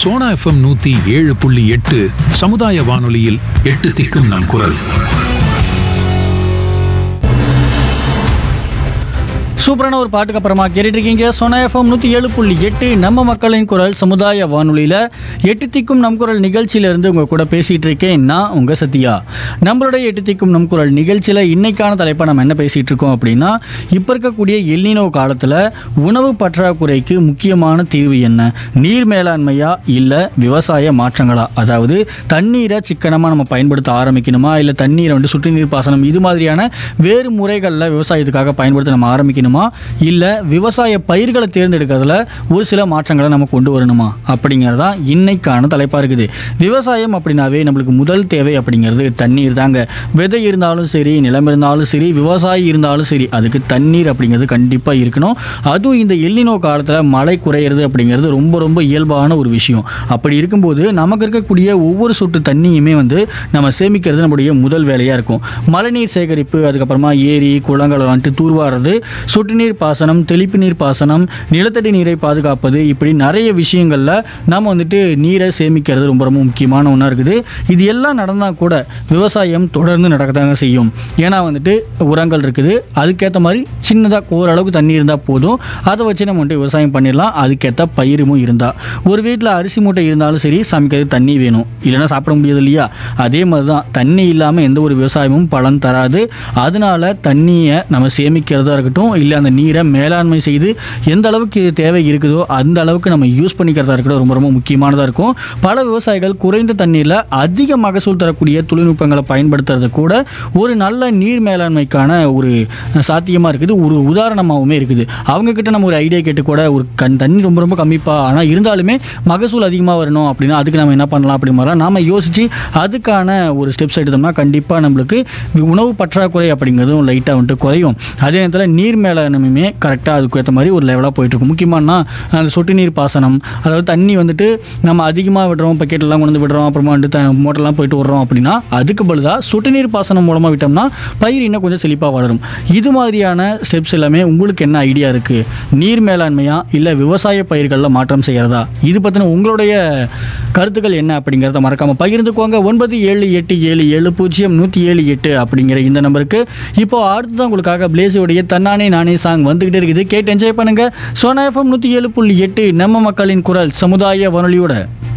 Sona FM 107.8 சமுதாய வானொலியில் 8 திக்கும் நம் குரல். சூப்பரான ஒரு பாட்டுக்கு அப்புறமா கேட்டுட்டு இருக்கீங்க சோனா எஃப்எம் 107.8 நம்ம மக்களின் குரல் சமுதாய வானொலியில் 8 திக்கும் நம் குரல் நிகழ்ச்சியிலேருந்து உங்கள் கூட பேசிகிட்டு இருக்கேன். நான் உங்கள் சத்யா. நம்மளுடைய 8 திக்கும் நம் குரல் நிகழ்ச்சியில் இன்னைக்கான தலைப்பை நம்ம என்ன பேசிகிட்டு இருக்கோம் அப்படின்னா, இப்போ இருக்கக்கூடிய எல்னினோ காலத்தில் உணவு பற்றாக்குறைக்கு முக்கியமான தீர்வு என்ன? நீர் மேலாண்மையா இல்லை விவசாய மாற்றங்களா? அதாவது தண்ணீரை சிக்கனமாக நம்ம பயன்படுத்த ஆரம்பிக்கணுமா, இல்லை தண்ணீரை சொட்டு நீர் பாசனம் இது மாதிரியான வேறு முறைகளில் விவசாயத்துக்காக பயன்படுத்த நம்ம ஆரம்பிக்கணுமா, இல்லை விவசாய பயிர்களை தேர்ந்தெடுக்கிறதுல ஒரு சில மாற்றங்களை நம்ம கொண்டு வரணுமா அப்படிங்கிறதா இன்னைக்கான தலைப்பாக இருக்குது. விவசாயம் அப்படின்னாவே நம்மளுக்கு முதல் தேவை அப்படிங்கிறது தண்ணீர் தாங்க. விதை இருந்தாலும் சரி, நிலம் இருந்தாலும் சரி, விவசாயி இருந்தாலும் சரி, அதுக்கு தண்ணீர் அப்படிங்கிறது கண்டிப்பாக இருக்கணும். அதுவும் இந்த எல்னினோ காலத்தில் மழை குறையிறது அப்படிங்கிறது ரொம்ப ரொம்ப இயல்பான ஒரு விஷயம். அப்படி இருக்கும்போது நமக்கு இருக்கக்கூடிய ஒவ்வொரு சொட்டு தண்ணியுமே நம்ம சேமிக்கிறது நம்முடைய முதல் வேலையாக இருக்கும். மழைநீர் சேகரிப்பு, அதுக்கப்புறமா ஏரி குளங்களை தூர்வாடுறது, சொட்டு நீர் பாசனம், தெளிப்பு நீர் பாசனம், நிலத்தடி நீரை பாதுகாப்பது, இப்படி நிறைய விஷயங்களில் நம்ம நீரை சேமிக்கிறது ரொம்ப ரொம்ப முக்கியமான ஒன்றா இருக்குது. இது எல்லாம் நடந்தால் கூட விவசாயம் தொடர்ந்து நடக்கதாங்க செய்யும். ஏன்னா உரங்கள் இருக்குது, அதுக்கேற்ற மாதிரி சின்னதாக ஓரளவுக்கு தண்ணி இருந்தால் போதும், அதை வச்சு நம்ம விவசாயம் பண்ணிடலாம். அதுக்கேற்ற பயிரும் இருந்தால், ஒரு வீட்டில் அரிசி மூட்டை இருந்தாலும் சரி, சமைக்கிறது தண்ணி வேணும், இல்லைன்னா சாப்பிட முடியாது இல்லையா? அதே மாதிரி தான் தண்ணி இல்லாமல் எந்த ஒரு விவசாயமும் பலன் தராது. அதனால தண்ணியை நம்ம சேமிக்கிறதா இருக்கட்டும், இல்லை அந்த நீரை மேலாண்மை செய்து எந்த அளவுக்கு தேவை இருக்குதோ அந்த அளவுக்கு நம்ம யூஸ் பண்ணிக்கிறதா இருக்கட்டும், ரொம்ப ரொம்ப முக்கியமானதாக இருக்கும். பல விவசாயிகள் குறைந்த தண்ணீரில் அதிக மகசூல் தரக்கூடிய தொழில்நுட்பங்களை பயன்படுத்துறது கூட ஒரு நல்ல நீர் மேலாண்மைக்கான ஒரு சாத்தியமாக இருக்குது, ஒரு உதாரணமாகவுமே இருக்குது. அவங்கக்கிட்ட நம்ம ஒரு ஐடியா கேட்டு கூட, ஒரு தண்ணி ரொம்ப ரொம்ப கம்மிப்பா, ஆனால் இருந்தாலுமே மகசூல் அதிகமாக வரணும் அப்படின்னா அதுக்கு நம்ம என்ன பண்ணலாம் அப்படி மாதிரிலாம் நாம் யோசித்து அதுக்கான ஒரு ஸ்டெப்ஸ் எடுத்தோம்னா கண்டிப்பாக நம்மளுக்கு உணவு பற்றாக்குறை அப்படிங்கிறதும் லைட்டாக குறையும். அதே நேரத்தில் நீர் மேலாண்மையுமே கரெக்டாக அதுக்கு ஏற்ற மாதிரி ஒரு லெவலாக போயிட்டுருக்கும். முக்கியமானா அந்த சொட்டு நீர் பாசனம், அதாவது தண்ணி நம்ம அதிகமாக விடுறோம், பக்கெட்டெல்லாம் கொண்டு விடுறோம், அப்புறமா மோட்டர்லாம் போயிட்டு விடுறோம் அப்படின்னா அதுக்கு பதிலாக சொட்டு நீர் பாசனம் மூலமாக விட்டோம்னா பயிர் இன்னும் கொஞ்சம் செழிப்பாக வளரும். இது மாதிரியான ஸ்டெப்ஸ் எல்லாமே உங்களுக்கு என்ன ஐடியா இருக்குது? நீர் மேலாண்மையா இல்லை விவசாய பயிர்களில் மாற்றம் செய்கிறதா? இது பற்றின உங்களுடைய கருத்துக்கள் என்ன அப்படிங்கிறத மறக்காமல் பகிர்ந்துக்கோங்க. 9777700178 அப்படிங்கிற இந்த நம்பருக்கு. இப்போ அடுத்ததான் உங்களுக்காக பிளேஸோடைய தன்னானே நானே சாங் வந்துகிட்டே இருக்குது. கேட்டு என்ஜாய் பண்ணுங்க. சோனா எஃப்எம் 107.8 நம்ம மக்களின் குரல் சமுதாய வானொலியோட.